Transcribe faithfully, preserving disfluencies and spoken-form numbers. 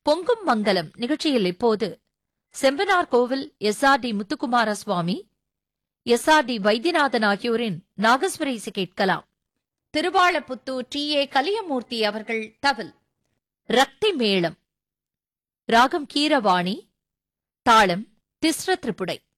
பொங்கும் மங்கலம் நிகழ்ச்சியில் இப்போது செம்பனார் கோவில் எஸ் ஆர் டி முத்துக்குமார சுவாமி, எஸ் ஆர் டி வைத்தியநாதன் ஆகியோரின் நாகஸ்வர இசை கேட்கலாம். திருவாளப்புத்தூர் டி ஏ கலியமூர்த்தி அவர்கள் தவில். ரக்தி மேளம், ராகம் கீரவாணி, தாளம் திஸ்ர திரிபுடை.